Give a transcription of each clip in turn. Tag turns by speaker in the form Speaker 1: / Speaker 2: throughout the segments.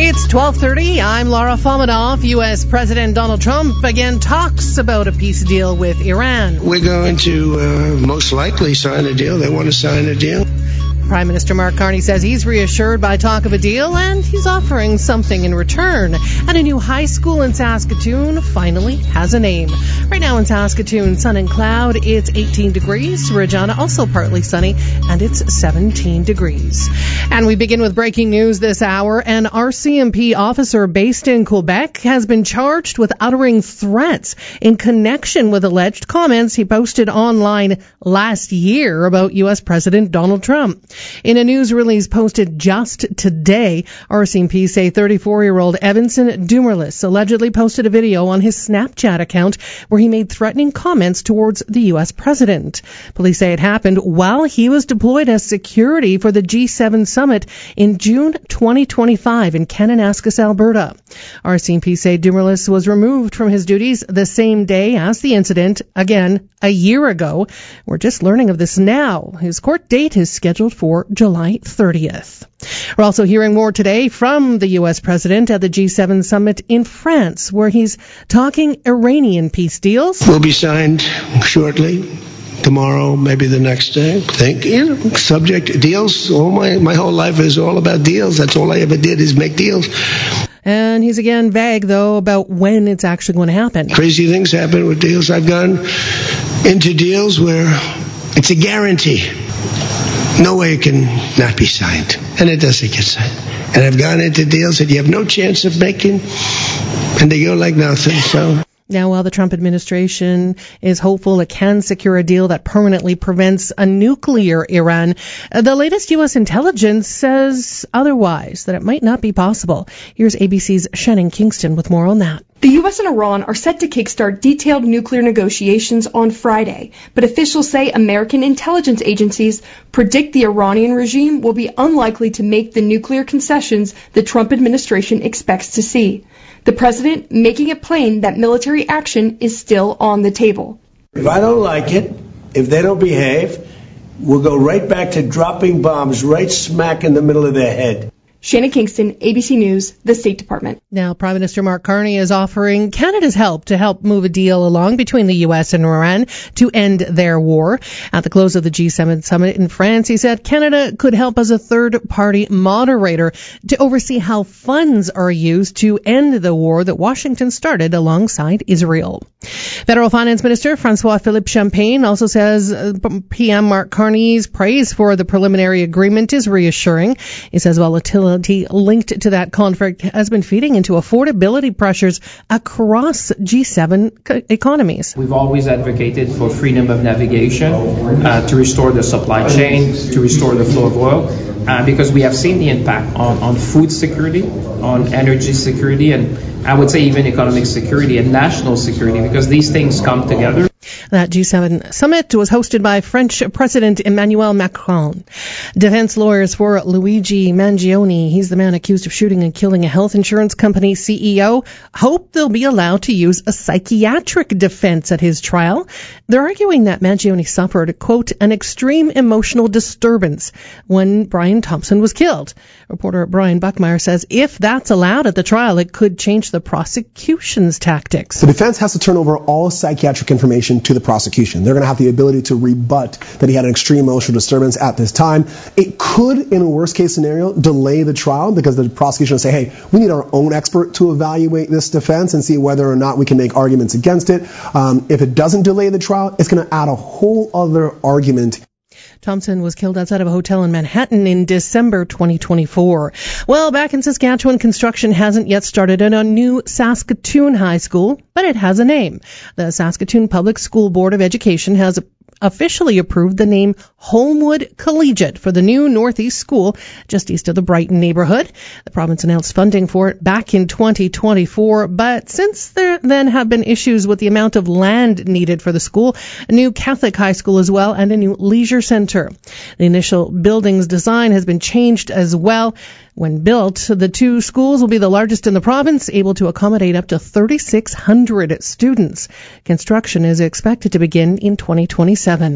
Speaker 1: It's 12:30. I'm Laura Fominov. U.S. President Donald Trump again talks about a peace deal with Iran.
Speaker 2: We're going to most likely sign a deal. They want to sign a deal.
Speaker 1: Prime Minister Mark Carney says he's reassured by talk of a deal and he's offering something in return. And a new high school in Saskatoon finally has a name. Right now in Saskatoon, sun and cloud, it's 18 degrees. Regina, also partly sunny, and it's 17 degrees. And we begin with breaking news this hour. An RCMP officer based in Quebec has been charged with uttering threats in connection with alleged comments he posted online last year about U.S. President Donald Trump. In a news release posted just today, RCMP say 34-year-old Evanson Dumerlis allegedly posted a video on his Snapchat account where he made threatening comments towards the U.S. president. Police say it happened while he was deployed as security for the G7 summit in June 2025 in Kananaskis, Alberta. RCMP say Dumerlis was removed from his duties the same day as the incident, again, a year ago. We're just learning of this now. His court date is scheduled for July 30th. We're also hearing more today from the U.S. president at the G7 summit in France, where he's talking Iranian peace deals.
Speaker 2: Will be signed shortly. Tomorrow, maybe the next day. Subject deals. My whole life is all about deals. That's all I ever did is make deals.
Speaker 1: And he's again vague, though, about when it's actually going to happen.
Speaker 2: Crazy things happen with deals. I've gone into deals where it's a guarantee. No way it can not be signed. And it doesn't get signed. And I've gone into deals that you have no chance of making, and they go like nothing. So.
Speaker 1: Now, while the Trump administration is hopeful it can secure a deal that permanently prevents a nuclear Iran, the latest U.S. intelligence says otherwise, that it might not be possible. Here's ABC's Shannon Kingston with more on that.
Speaker 3: The U.S. and Iran are set to kickstart detailed nuclear negotiations on Friday, but officials say American intelligence agencies predict the Iranian regime will be unlikely to make the nuclear concessions the Trump administration expects to see. The president making it plain that military action is still on the table.
Speaker 4: If I don't like it, if they don't behave, we'll go right back to dropping bombs right smack in the middle of their head.
Speaker 3: Shannon Kingston, ABC News, the State Department.
Speaker 1: Now, Prime Minister Mark Carney is offering Canada's help to help move a deal along between the U.S. and Iran to end their war. At the close of the G7 summit in France, he said Canada could help as a third-party moderator to oversee how funds are used to end the war that Washington started alongside Israel. Federal Finance Minister François-Philippe Champagne also says PM Mark Carney's praise for the preliminary agreement is reassuring. He says volatility linked to that conflict has been feeding into affordability pressures across G7 economies.
Speaker 5: We've always advocated for freedom of navigation, to restore the supply chain, to restore the flow of oil, because we have seen the impact on food security, on energy security, and I would say even economic security and national security, because these things come together.
Speaker 1: That G7 summit was hosted by French President Emmanuel Macron. Defense lawyers for Luigi Mangione, he's the man accused of shooting and killing a health insurance company CEO, hope they'll be allowed to use a psychiatric defense at his trial. They're arguing that Mangione suffered, quote, an extreme emotional disturbance when Brian Thompson was killed. Reporter Brian Buckmeyer says if that's allowed at the trial, it could change the prosecution's tactics.
Speaker 6: The defense has to turn over all psychiatric information to the prosecution. They're going to have the ability to rebut that he had an extreme emotional disturbance at this time. It could, in a worst case scenario, delay the trial because the prosecution will say, hey, we need our own expert to evaluate this defense and see whether or not we can make arguments against it. If it doesn't delay the trial, it's going to add a whole other argument.
Speaker 1: Thompson was killed outside of a hotel in Manhattan in December 2024. Well, back in Saskatchewan, construction hasn't yet started at a new Saskatoon high school, but it has a name. The Saskatoon Public School Board of Education has officially approved the name Holmwood Collegiate for the new Northeast School just east of the Brighton neighborhood. The province announced funding for it back in 2024, but since there then have been issues with the amount of land needed for the school, a new Catholic high school as well, and a new leisure center. The initial building's design has been changed as well. When built, the two schools will be the largest in the province, able to accommodate up to 3,600 students. Construction is expected to begin in 2027.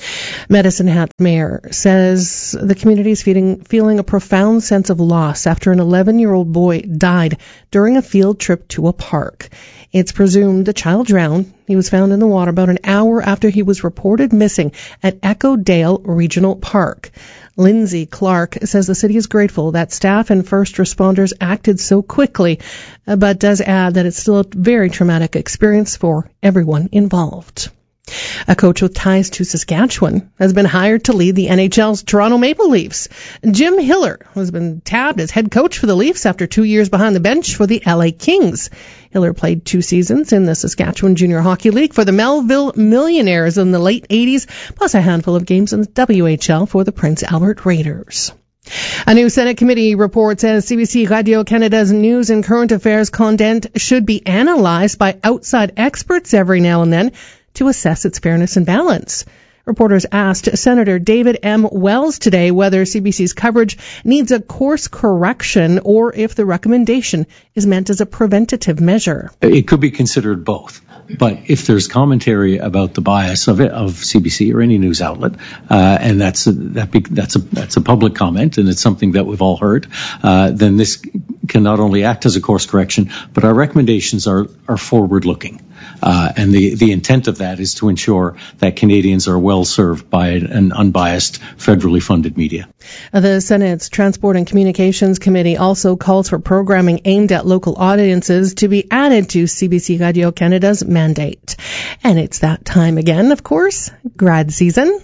Speaker 1: Medicine Hat Mayor says the community is feeling a profound sense of loss after an 11-year-old boy died during a field trip to a park. It's presumed the child drowned. He was found in the water about an hour after he was reported missing at Echo Dale Regional Park. Lindsay Clark says the city is grateful that staff and first responders acted so quickly, but does add that it's still a very traumatic experience for everyone involved. A coach with ties to Saskatchewan has been hired to lead the NHL's Toronto Maple Leafs. Jim Hiller has been tabbed as head coach for the Leafs after 2 years behind the bench for the LA Kings. Hiller played 2 seasons in the Saskatchewan Junior Hockey League for the Melville Millionaires in the late 80s, plus a handful of games in the WHL for the Prince Albert Raiders. A new Senate committee report says CBC Radio-Canada's news and current affairs content should be analyzed by outside experts every now and then to assess its fairness and balance. Reporters asked Senator David M. Wells today whether CBC's coverage needs a course correction or if the recommendation is meant as a preventative measure.
Speaker 7: It could be considered both. But if there's commentary about the bias of CBC or any news outlet, and that's a public comment, and it's something that we've all heard, then this can not only act as a course correction, but our recommendations are forward-looking. And the intent of that is to ensure that Canadians are well served by an unbiased, federally funded media.
Speaker 1: The Senate's Transport and Communications Committee also calls for programming aimed at local audiences to be added to CBC Radio-Canada's mandate. And it's that time again, of course, grad season.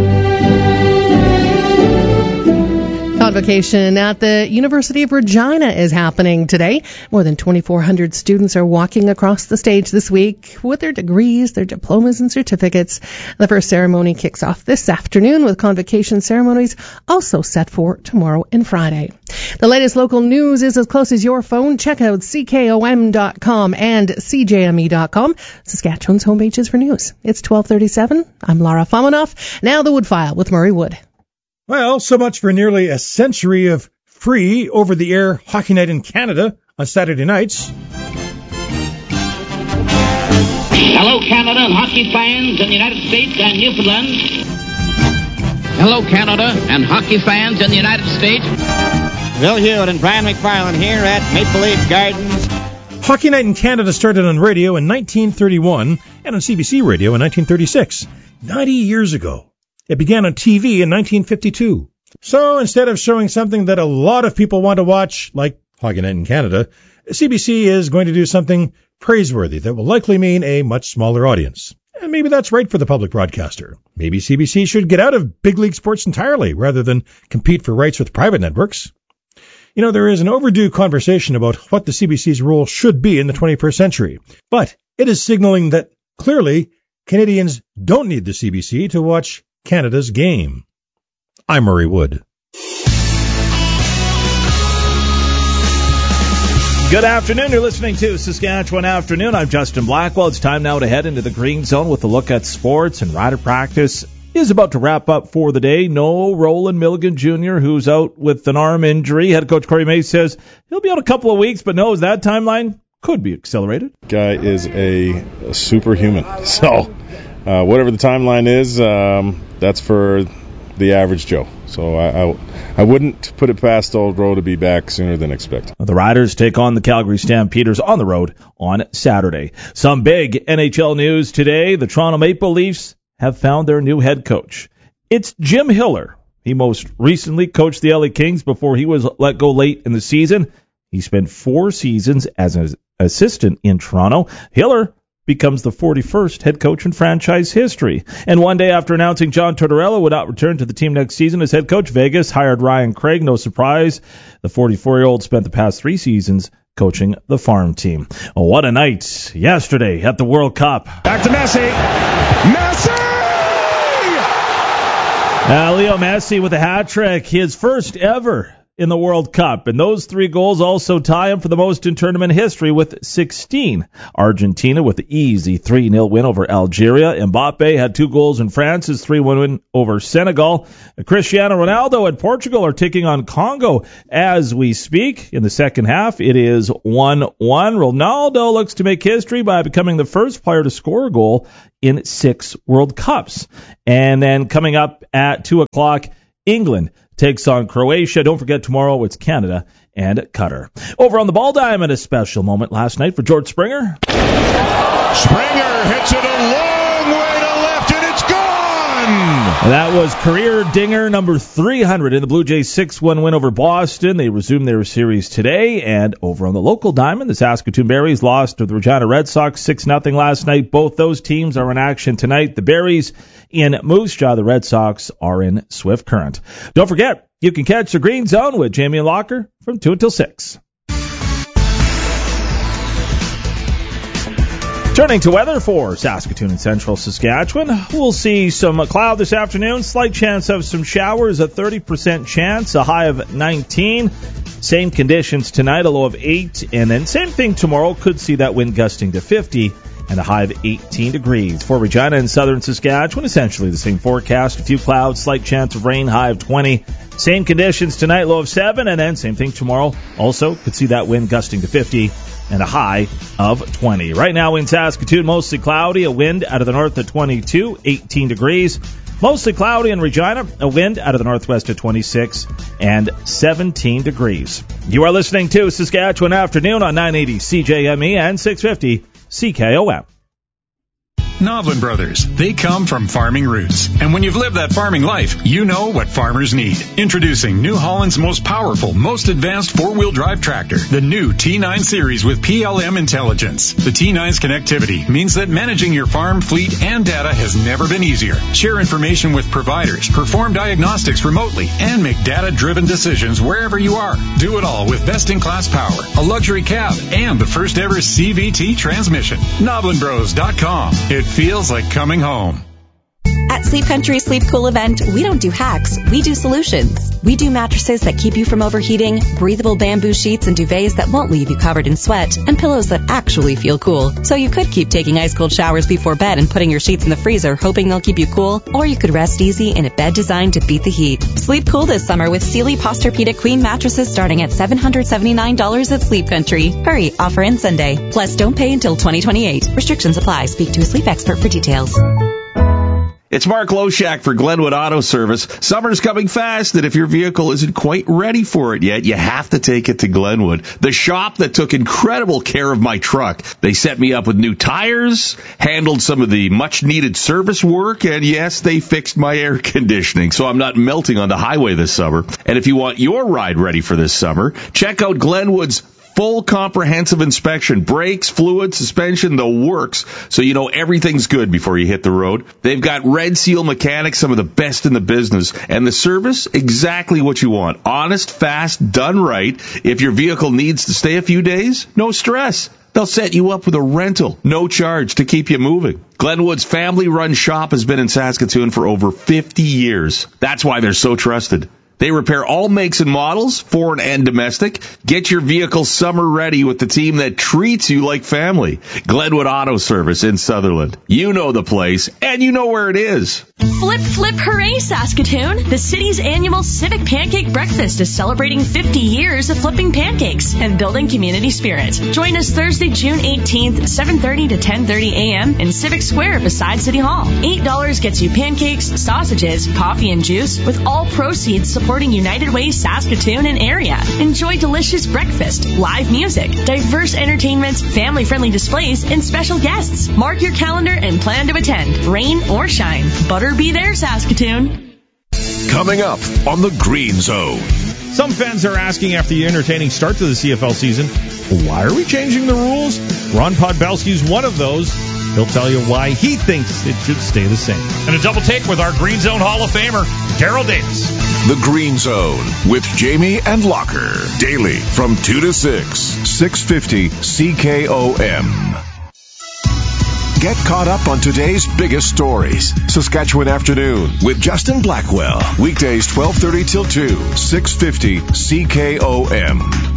Speaker 1: Convocation at the University of Regina is happening today. More than 2,400 students are walking across the stage this week with their degrees, their diplomas, and certificates. The first ceremony kicks off this afternoon, with convocation ceremonies also set for tomorrow and Friday. The latest local news is as close as your phone. Check out CKOM.com and CJME.com, Saskatchewan's home pages for news. It's 12:37. I'm Lara Famanoff. Now the Woodfile with Murray Wood.
Speaker 8: Well, so much for nearly a century of free over-the-air hockey night in Canada on Saturday nights.
Speaker 9: Hello, Canada and hockey fans in the United States and Newfoundland. Hello, Canada and hockey fans in the United States.
Speaker 10: Bill Hewitt and Brian McFarland here at Maple Leaf Gardens.
Speaker 8: Hockey night in Canada started on radio in 1931 and on CBC radio in 1936, 90 years ago. It began on TV in 1952. So instead of showing something that a lot of people want to watch, like Hockey Night in Canada, CBC is going to do something praiseworthy that will likely mean a much smaller audience. And maybe that's right for the public broadcaster. Maybe CBC should get out of big league sports entirely rather than compete for rights with private networks. You know, there is an overdue conversation about what the CBC's role should be in the 21st century. But it is signaling that clearly Canadians don't need the CBC to watch Canada's game. I'm Murray Wood.
Speaker 11: Good afternoon. You're listening to Saskatchewan Afternoon. I'm Justin Blackwell. It's time now to head into the Green Zone with a look at sports, and rider practice is about to wrap up for the day. No Roland Milligan Jr., who's out with an arm injury. Head coach Corey May says he'll be out a couple of weeks, but knows that timeline could be accelerated.
Speaker 12: Guy is a superhuman. So whatever the timeline is, that's for the average Joe. So I wouldn't put it past Old Rowe to be back sooner than expected.
Speaker 11: The Riders take on the Calgary Stampeders on the road on Saturday. Some big NHL news today. The Toronto Maple Leafs have found their new head coach. It's Jim Hiller. He most recently coached the LA Kings before he was let go late in the season. He spent 4 seasons as an assistant in Toronto. Hiller becomes the 41st head coach in franchise history. And one day after announcing John Tortorella would not return to the team next season as head coach, Vegas hired Ryan Craig. No surprise, the 44-year-old spent the past 3 seasons coaching the farm team. Oh, what a night yesterday at the World Cup.
Speaker 13: Back to Messi. Messi!
Speaker 11: Leo Messi with a hat trick, his first ever in the World Cup, and those 3 goals also tie him for the most in tournament history with 16. Argentina with the easy 3-0 win over Algeria. Mbappe had 2 goals in France's 3-1 win over Senegal. And Cristiano Ronaldo and Portugal are taking on Congo as we speak. In the second half, it is 1-1. Ronaldo looks to make history by becoming the first player to score a goal in 6 World Cups. And then coming up at 2 o'clock, England takes on Croatia. Don't forget, tomorrow it's Canada and Qatar. Over on the Ball Diamond, a special moment last night for George Springer.
Speaker 13: Springer hits it a long way to left, and it's gone!
Speaker 11: That was career dinger number 300 in the Blue Jays 6-1 win over Boston. They resumed their series today. And over on the local diamond, the Saskatoon Berries lost to the Regina Red Sox 6-0 last night. Both those teams are in action tonight. The Berries in Moose Jaw. The Red Sox are in Swift Current. Don't forget, you can catch the Green Zone with Jamie and Locker from 2 until 6. Turning to weather for Saskatoon and central Saskatchewan, we'll see some cloud this afternoon, slight chance of some showers, a 30% chance, a high of 19. Same conditions tonight, a low of 8, and then same thing tomorrow, could see that wind gusting to 50 and a high of 18 degrees. For Regina and southern Saskatchewan, essentially the same forecast, a few clouds, slight chance of rain, high of 20. Same conditions tonight, low of 7, and then same thing tomorrow. Also, could see that wind gusting to 50 and a high of 20. Right now in Saskatoon, mostly cloudy, a wind out of the north at 22, 18 degrees. Mostly cloudy in Regina, a wind out of the northwest at 26 and 17 degrees. You are listening to Saskatchewan Afternoon on 980 CJME and 650 CKOM.
Speaker 14: Novlin Brothers. They come from farming roots. And when you've lived that farming life, you know what farmers need. Introducing New Holland's most powerful, most advanced four-wheel drive tractor, the new T9 series with PLM intelligence. The T9's connectivity means that managing your farm, fleet, and data has never been easier. Share information with providers, perform diagnostics remotely, and make data-driven decisions wherever you are. Do it all with best-in-class power, a luxury cab, and the first-ever CVT transmission. NovlinBros.com. It feels like coming home.
Speaker 15: At Sleep Country Sleep Cool event, we don't do hacks, we do solutions. We do mattresses that keep you from overheating, breathable bamboo sheets and duvets that won't leave you covered in sweat, and pillows that actually feel cool. So you could keep taking ice-cold showers before bed and putting your sheets in the freezer hoping they'll keep you cool, or you could rest easy in a bed designed to beat the heat. Sleep cool this summer with Sealy Posturepedic Queen mattresses starting at $779 at Sleep Country. Hurry, offer ends Sunday. Plus, don't pay until 2028. Restrictions apply. Speak to a sleep expert for details.
Speaker 16: It's Mark Loshak for Glenwood Auto Service. Summer's coming fast, and if your vehicle isn't quite ready for it yet, you have to take it to Glenwood, the shop that took incredible care of my truck. They set me up with new tires, handled some of the much-needed service work, and yes, they fixed my air conditioning, so I'm not melting on the highway this summer. And if you want your ride ready for this summer, check out Glenwood's full comprehensive inspection, brakes, fluid, suspension, the works, so you know everything's good before you hit the road. They've got Red Seal mechanics, some of the best in the business, and the service, exactly what you want. Honest, fast, done right. If your vehicle needs to stay a few days, no stress. They'll set you up with a rental, no charge to keep you moving. Glenwood's family-run shop has been in Saskatoon for over 50 years. That's why they're so trusted. They repair all makes and models, foreign and domestic. Get your vehicle summer ready with the team that treats you like family. Glenwood Auto Service in Sutherland. You know the place, and you know where it is.
Speaker 17: Flip, flip, hooray, Saskatoon! The city's annual Civic Pancake Breakfast is celebrating 50 years of flipping pancakes and building community spirit. Join us Thursday, June 18th, 7:30 to 10:30 a.m. in Civic Square beside City Hall. $8 gets you pancakes, sausages, coffee, and juice, with all proceeds supporting United Way Saskatoon and area. Enjoy delicious breakfast, live music, diverse entertainment, family-friendly displays, and special guests. Mark your calendar and plan to attend, rain or shine. Butter be there, Saskatoon.
Speaker 13: Coming up on the Green Zone.
Speaker 8: Some fans are asking after the entertaining start to the CFL season, why are we changing the rules? Ron Podbelski's one of those. He'll tell you why he thinks it should stay the same.
Speaker 18: And a double take with our Green Zone Hall of Famer, Daryl Davis.
Speaker 13: The Green Zone with Jamie and Locker. Daily from 2 to 6. 650 CKOM. Get caught up on today's biggest stories. Saskatchewan Afternoon with Justin Blackwell. Weekdays 12:30 till 2, 650 CKOM.